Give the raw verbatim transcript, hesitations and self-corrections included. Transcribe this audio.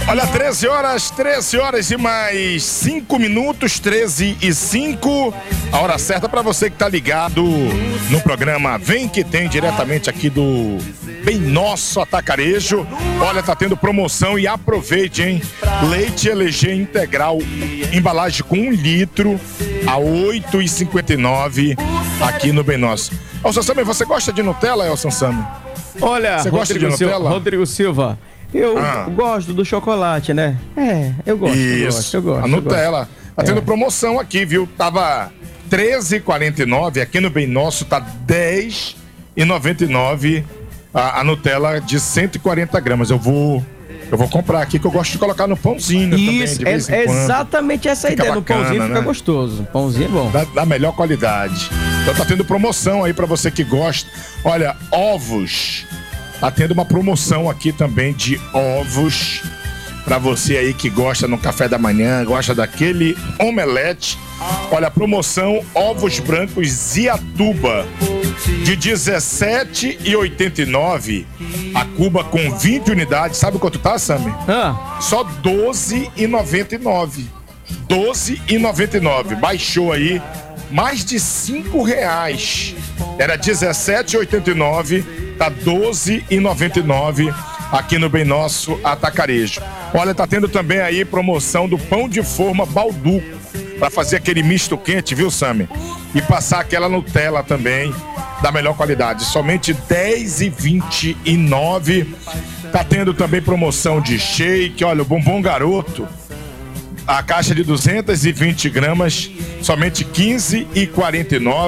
Olha, treze horas, treze horas e mais cinco minutos, treze e cinco. A hora certa para você que tá ligado no programa Vem Que Tem, diretamente aqui do Bem Nosso Atacarejo. Olha, tá tendo promoção e aproveite, hein? Leite L G integral, embalagem com um litro a oito reais e cinquenta e nove centavos aqui no Bem Nosso. Elson Sami, você gosta de Nutella, Elson Sami? Olha, você gosta Rodrigo de Nutella? Silva, Rodrigo Silva, eu Ah. gosto do chocolate, né? É, eu gosto, eu gosto, eu gosto. A Nutella. Tá tendo É. promoção aqui, viu? Tava treze reais e quarenta e nove centavos, aqui no Bem Nosso tá dez reais e noventa e nove centavos a, a Nutella de cento e quarenta gramas. Eu vou eu vou comprar aqui, que eu gosto de colocar no pãozinho Isso, também, de vez é, em quando. exatamente essa a Fica ideia. No bacana, pãozinho fica né? gostoso. Pãozinho é bom. Da, da melhor qualidade. Então tá tendo promoção aí pra você que gosta. Olha, ovos. Tá tendo uma promoção aqui também de ovos. Pra você aí que gosta no café da manhã, gosta daquele omelete. Olha, promoção ovos brancos Ziatuba de dezessete reais e oitenta e nove centavos a cuba com vinte unidades. Sabe quanto tá, Sami? Ah, Só doze reais e noventa e nove centavos. doze reais e noventa e nove centavos. Baixou aí mais de cinco reais. Era dezessete reais e oitenta e nove centavos, tá doze reais e noventa e nove centavos aqui no Bem Nosso Atacarejo. Olha, tá tendo também aí promoção do pão de forma Balduco, para fazer aquele misto quente, viu, Sami? E passar aquela Nutella também da melhor qualidade. Somente dez reais e vinte e nove centavos. Tá tendo também promoção de shake. Olha, o bombom garoto, a caixa de duzentas e vinte gramas, somente quinze reais e quarenta e nove centavos.